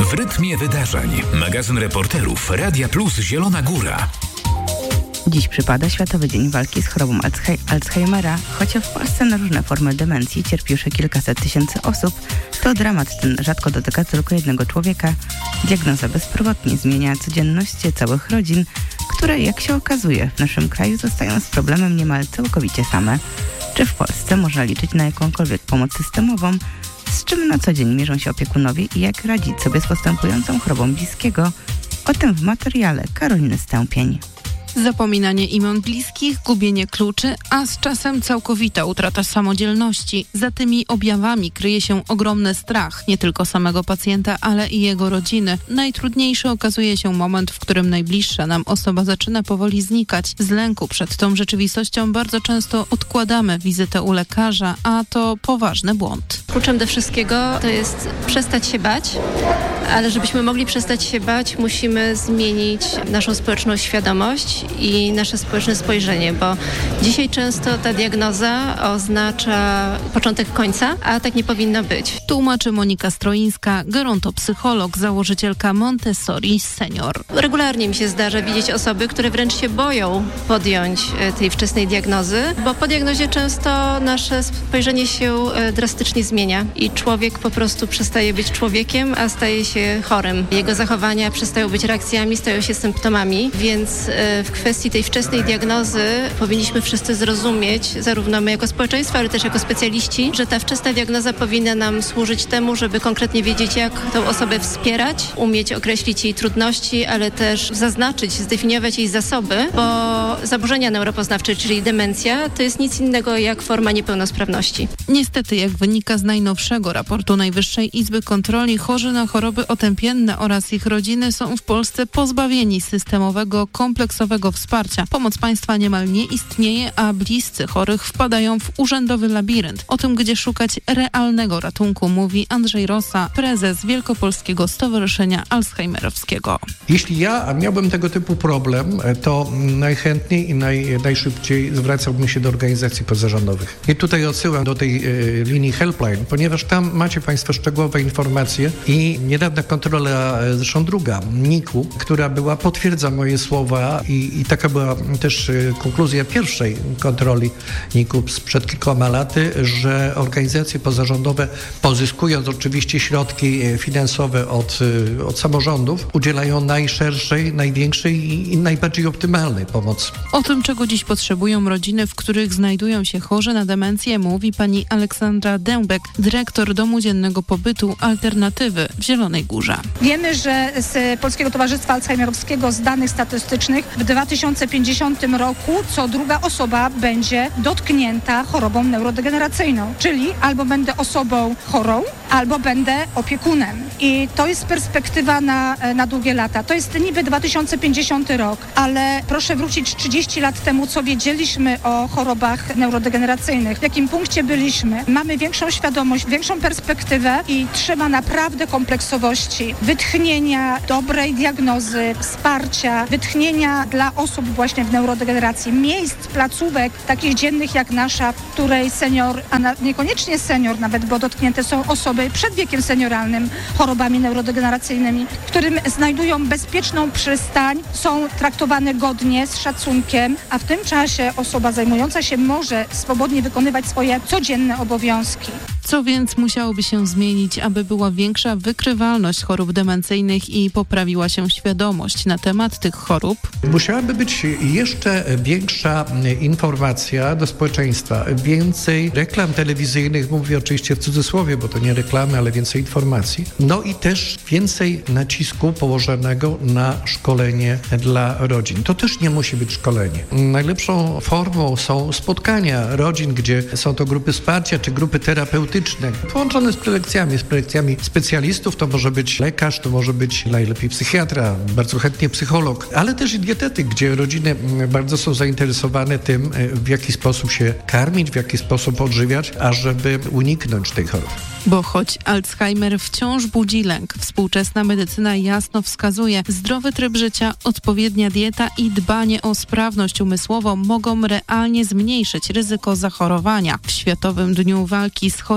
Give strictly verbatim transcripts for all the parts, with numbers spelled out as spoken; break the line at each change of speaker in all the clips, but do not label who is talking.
W rytmie wydarzeń. Magazyn reporterów Radia Plus Zielona Góra.
Dziś przypada Światowy Dzień Walki z chorobą Alzheimera. Chociaż w Polsce na różne formy demencji cierpi już kilkaset tysięcy osób, to dramat ten rzadko dotyka tylko jednego człowieka. Diagnoza bezpowrotnie zmienia codzienność całych rodzin, które, jak się okazuje, w naszym kraju zostają z problemem niemal całkowicie same. Czy w Polsce można liczyć na jakąkolwiek pomoc systemową? Z czym na co dzień mierzą się opiekunowie i jak radzić sobie z postępującą chorobą bliskiego? O tym w materiale Karoliny Stępień.
Zapominanie imion bliskich, gubienie kluczy, a z czasem całkowita utrata samodzielności. Za tymi objawami kryje się ogromny strach, nie tylko samego pacjenta, ale i jego rodziny. Najtrudniejszy okazuje się moment, w którym najbliższa nam osoba zaczyna powoli znikać. Z lęku przed tą rzeczywistością bardzo często odkładamy wizytę u lekarza, a to poważny błąd.
Kluczem do wszystkiego to jest przestać się bać, ale żebyśmy mogli przestać się bać, musimy zmienić naszą społeczną świadomość i nasze społeczne spojrzenie, bo dzisiaj często ta diagnoza oznacza początek końca, a tak nie powinno być.
Tłumaczy Monika Stroińska, gerontopsycholog, założycielka Montessori Senior.
Regularnie mi się zdarza widzieć osoby, które wręcz się boją podjąć tej wczesnej diagnozy, bo po diagnozie często nasze spojrzenie się drastycznie zmienia i człowiek po prostu przestaje być człowiekiem, a staje się chorym. Jego zachowania przestają być reakcjami, stają się symptomami, więc w kwestii tej wczesnej diagnozy powinniśmy wszyscy zrozumieć, zarówno my jako społeczeństwo, ale też jako specjaliści, że ta wczesna diagnoza powinna nam służyć temu, żeby konkretnie wiedzieć, jak tą osobę wspierać, umieć określić jej trudności, ale też zaznaczyć, zdefiniować jej zasoby, bo zaburzenia neuropoznawcze, czyli demencja, to jest nic innego jak forma niepełnosprawności.
Niestety, jak wynika z najnowszego raportu Najwyższej Izby Kontroli, chorzy na choroby otępienne oraz ich rodziny są w Polsce pozbawieni systemowego, kompleksowego wsparcia. Pomoc państwa niemal nie istnieje, a bliscy chorych wpadają w urzędowy labirynt. O tym, gdzie szukać realnego ratunku, mówi Andrzej Rosa, prezes Wielkopolskiego Stowarzyszenia Alzheimerowskiego.
Jeśli ja miałbym tego typu problem, to najchętniej i naj, najszybciej zwracałbym się do organizacji pozarządowych. I tutaj odsyłam do tej y, linii helpline, ponieważ tam macie państwo szczegółowe informacje i niedawna kontrola, zresztą druga, N I K-u, która była, potwierdza moje słowa i, i taka była też konkluzja pierwszej kontroli N I K-u sprzed kilkoma laty, że organizacje pozarządowe, pozyskując oczywiście środki finansowe od, od samorządów, udzielają najszerszej, największej i, i najbardziej optymalnej pomocy.
O tym, czego dziś potrzebują rodziny, w których znajdują się chorzy na demencję, mówi pani Aleksandra Dębek, dyrektor Domu Dziennego Pobytu Alternatywy w Zielonej Górze.
Wiemy, że z Polskiego Towarzystwa Alzheimerowskiego z danych statystycznych w dwa tysiące pięćdziesiątym roku co druga osoba będzie dotknięta chorobą neurodegeneracyjną, czyli albo będę osobą chorą, albo będę opiekunem. I to jest perspektywa na, na długie lata. To jest niby dwa tysiące pięćdziesiąty rok, ale proszę wrócić trzydzieści lat temu, co wiedzieliśmy o chorobach neurodegeneracyjnych, w jakim punkcie byliśmy. Mamy większą świadomość, większą perspektywę i trzeba naprawdę kompleksowości, wytchnienia dobrej diagnozy, wsparcia, wytchnienia dla osób właśnie w neurodegeneracji, miejsc, placówek takich dziennych jak nasza, w której senior, a na, niekoniecznie senior nawet, bo dotknięte są osoby przed wiekiem senioralnym chorobami neurodegeneracyjnymi, w którym znajdują bezpieczną przystań, są traktowane godnie, z szacunkiem, a w tym czasie osoba zajmująca się może swobodnie wykonywać swoje codzienne obowiązki.
Co więc musiałoby się zmienić, aby była większa wykrywalność chorób demencyjnych i poprawiła się świadomość na temat tych chorób?
Musiałaby być jeszcze większa informacja do społeczeństwa, więcej reklam telewizyjnych, mówię oczywiście w cudzysłowie, bo to nie reklamy, ale więcej informacji. No i też więcej nacisku położonego na szkolenie dla rodzin. To też nie musi być szkolenie. Najlepszą formą są spotkania rodzin, gdzie są to grupy wsparcia czy grupy terapeutyczne, połączone z prelekcjami, z prelekcjami specjalistów. To może być lekarz, to może być najlepiej psychiatra, bardzo chętnie psycholog, ale też i dietetyk, gdzie rodziny bardzo są zainteresowane tym, w jaki sposób się karmić, w jaki sposób odżywiać, ażeby uniknąć tej choroby.
Bo choć Alzheimer wciąż budzi lęk, współczesna medycyna jasno wskazuje, zdrowy tryb życia, odpowiednia dieta i dbanie o sprawność umysłową mogą realnie zmniejszyć ryzyko zachorowania. W Światowym Dniu Walki z chorobą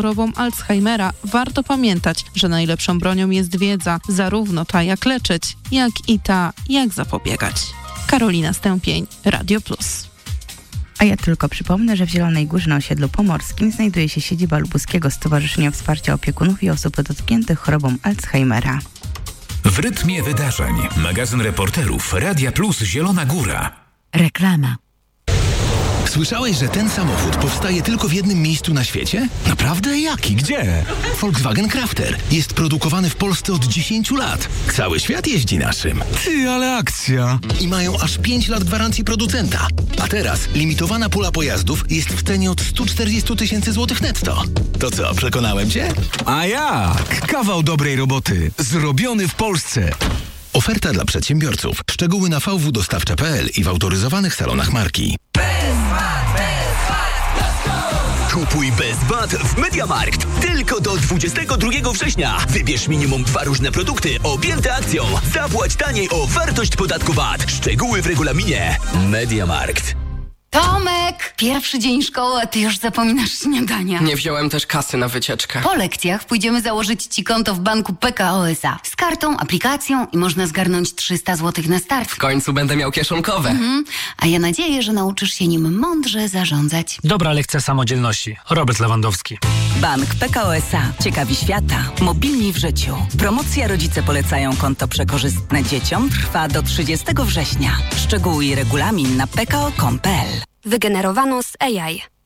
chorobą Alzheimera, warto pamiętać, że najlepszą bronią jest wiedza, zarówno ta jak leczyć, jak i ta jak zapobiegać. Karolina Stępień, Radio Plus.
A ja tylko przypomnę, że w Zielonej Górze na osiedlu pomorskim znajduje się siedziba Lubuskiego Stowarzyszenia Wsparcia Opiekunów i Osób Dotkniętych chorobą Alzheimera.
W rytmie wydarzeń. Magazyn reporterów Radia Plus Zielona Góra.
Reklama.
Słyszałeś, że ten samochód powstaje tylko w jednym miejscu na świecie? Naprawdę? Jaki? Gdzie? Volkswagen Crafter. Jest produkowany w Polsce od dziesięciu lat. Cały świat jeździ naszym.
Ty, ale akcja!
I mają aż pięć lat gwarancji producenta. A teraz limitowana pula pojazdów jest w cenie od stu czterdziestu tysięcy złotych netto. To co, przekonałem cię?
A jak? Kawał dobrej roboty. Zrobiony w Polsce.
Oferta dla przedsiębiorców. Szczegóły na v w dostawcza kropka p l i w autoryzowanych salonach marki.
Kupuj bez V A T w MediaMarkt. Tylko do dwudziestego drugiego września. Wybierz minimum dwa różne produkty objęte akcją. Zapłać taniej o wartość podatku V A T. Szczegóły w regulaminie. MediaMarkt.
Tomek! Pierwszy dzień szkoły, a ty już zapominasz śniadania.
Nie wziąłem też kasy na wycieczkę.
Po lekcjach pójdziemy założyć ci konto w banku P K O S A. Z kartą, aplikacją i można zgarnąć trzysta złotych na start.
W końcu będę miał kieszonkowe.
Mhm. A ja nadzieję, że nauczysz się nim mądrze zarządzać.
Dobra lekcja samodzielności. Robert Lewandowski.
Bank P K O S A. Ciekawi świata. Mobilni w życiu. Promocja Rodzice polecają konto przekorzystne dzieciom trwa do trzydziestego września. Szczegóły i regulamin na p k o kropka com kropka p l.
Wygenerowano z A I.